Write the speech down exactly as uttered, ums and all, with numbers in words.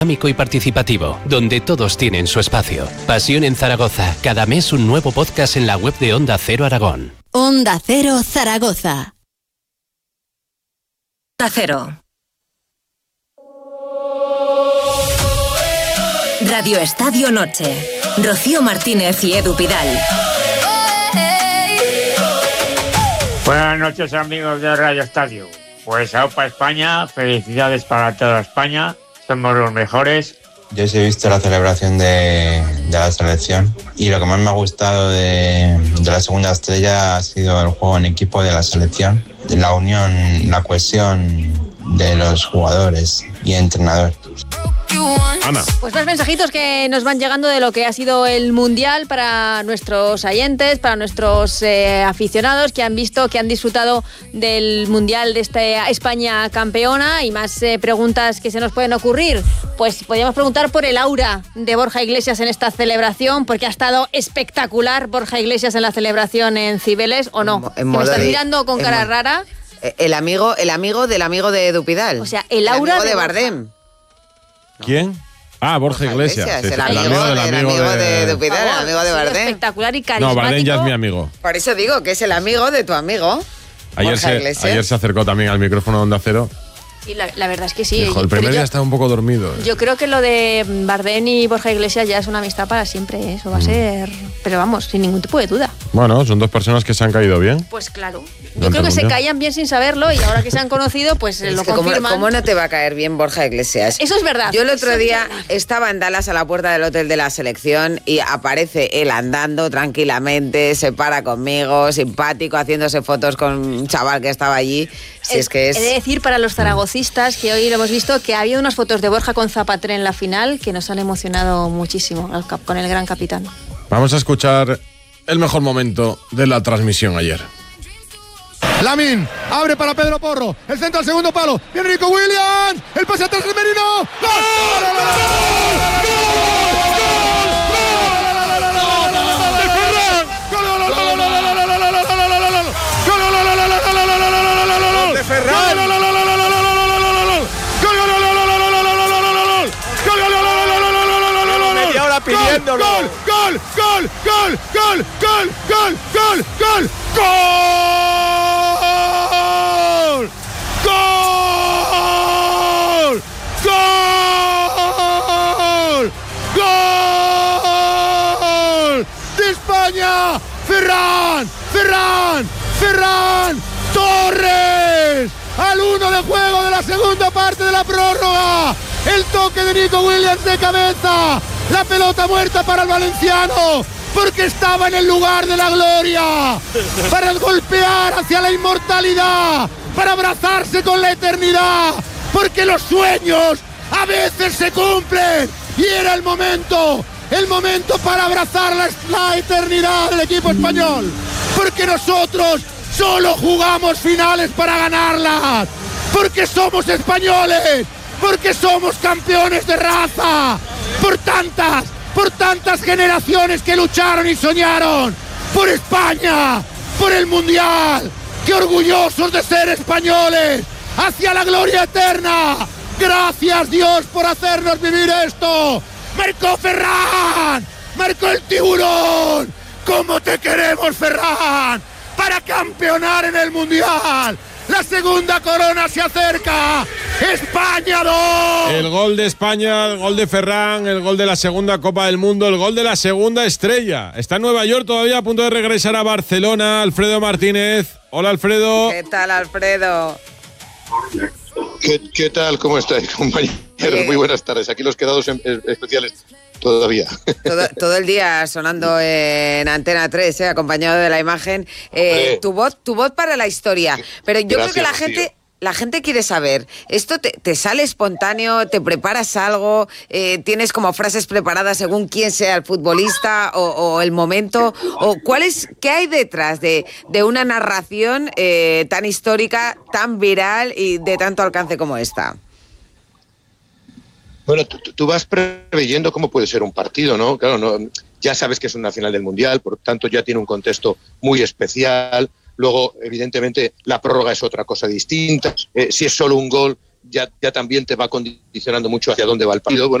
dinámico y participativo, donde todos tienen su espacio. Pasión en Zaragoza. Cada mes un nuevo podcast en la web de Onda Cero Aragón. Onda Cero Zaragoza. Onda Cero. Radio Estadio Noche. Rocío Martínez y Edu Pidal. Buenas noches, amigos de Radio Estadio. Pues aupa España, felicidades para toda España. Somos los mejores. Yo sí he visto la celebración de, de la selección y lo que más me ha gustado de, de la segunda estrella ha sido el juego en equipo de la selección, la unión, la cohesión de los jugadores y entrenador. Ana. Pues más mensajitos que nos van llegando de lo que ha sido el Mundial para nuestros oyentes, para nuestros eh, aficionados que han visto, que han disfrutado del Mundial de esta España campeona, y más eh, preguntas que se nos pueden ocurrir. Pues podríamos preguntar por el aura de Borja Iglesias en esta celebración, porque ha estado espectacular Borja Iglesias en la celebración en Cibeles, ¿o no? En que me estás de, mirando con cara mo- rara. El amigo, el amigo del amigo de Edu Pidal. O sea, el aura el amigo de, de Bardem. ¿Quién? Ah, Borja Iglesias. Iglesias, Sí, el, sí, amigo, del del amigo amigo de... de Edu Pidal, el amigo de Bardem. Espectacular y No, carismático. Bardem ya es mi amigo. Por eso digo que es el amigo de tu amigo. Ayer Borja se, Iglesias. ayer se acercó también al micrófono de Onda Cero. Y la, la verdad es que sí. Dijo, el Pero primer yo- día estaba un poco dormido. Yo creo que lo de Bardem y Borja Iglesias ya es una amistad para siempre, ¿eh? Eso va a ser... Pero vamos, sin ningún tipo de duda. Bueno, son dos personas que se han caído bien. Pues claro. Yo Durante creo que el se mundial. caían bien sin saberlo, y ahora que se han conocido, pues Es lo que ¿cómo, confirman. cómo no te va a caer bien Borja Iglesias? Eso es verdad. Yo el otro Eso es día verdad. estaba en Dallas a la puerta del hotel de la selección y aparece él andando tranquilamente, se para conmigo, simpático, haciéndose fotos con un chaval que estaba allí. Si es que es... He de decir para los zaragocistas que hoy lo hemos visto que ha habido unas fotos de Borja con Zapater en la final que nos han emocionado muchísimo al cap- con el gran capitán. Vamos a escuchar el mejor momento de la transmisión ayer. Lamin abre para Pedro Porro, el centro al segundo palo, viene Nico Williams, el pase atrás de Merino, ¡gol! ¡De Ferran! Media hora pidiéndolo. ¡Gol! ¡Gol! ¡Gol! ¡Gol! ¡Gol! ¡Gol! ¡Gol! ¡Gol! ¡Gol! ¡Gol! ¡Gol! ¡Gol! ¡Gol! ¡De España! ¡Ferran! ¡Ferran! ¡Ferran! ¡Torres! Al uno de juego de la segunda parte de la prórroga. El toque de Nico Williams de cabeza. La pelota muerta para el valenciano, porque estaba en el lugar de la gloria, para golpear hacia la inmortalidad, para abrazarse con la eternidad, porque los sueños a veces se cumplen, y era el momento, el momento para abrazar la, la eternidad del equipo español, porque nosotros solo jugamos finales para ganarlas, porque somos españoles, porque somos campeones de raza, por tantas, por tantas generaciones que lucharon y soñaron, por España, por el Mundial, que orgullosos de ser españoles, hacia la gloria eterna. Gracias Dios por hacernos vivir esto. Marcó Ferran, marcó el tiburón. ¿Cómo te queremos, Ferran? Para campeonar en el Mundial. La segunda corona se acerca. España dos. El gol de España, el gol de Ferran, el gol de la segunda Copa del Mundo, el gol de la segunda estrella. Está en Nueva York todavía a punto de regresar a Barcelona. Alfredo Martínez. Hola, Alfredo. ¿Qué tal, Alfredo? ¿Qué, qué tal? ¿Cómo estáis, compañeros? Bien. Muy buenas tardes. Aquí los quedados en- en especiales todavía. Todo, todo el día sonando en Antena tres, ¿eh? Acompañado de la imagen. Eh, Hombre. tu voz, tu voz para la historia. Pero yo Gracias, creo que la Rocío. gente, la gente quiere saber. ¿Esto te, te sale espontáneo? ¿Te preparas algo? Eh, ¿Tienes como frases preparadas según quién sea el futbolista o, o el momento? ¿O cuál es, qué hay detrás de, de una narración eh, tan histórica, tan viral y de tanto alcance como esta? Bueno, tú, tú vas preveyendo cómo puede ser un partido, ¿no? Claro, no, ya sabes que es una final del Mundial, por tanto ya tiene un contexto muy especial. Luego, evidentemente, la prórroga es otra cosa distinta. Eh, si es solo un gol, ya, ya también te va condicionando mucho hacia dónde va el partido. Bueno,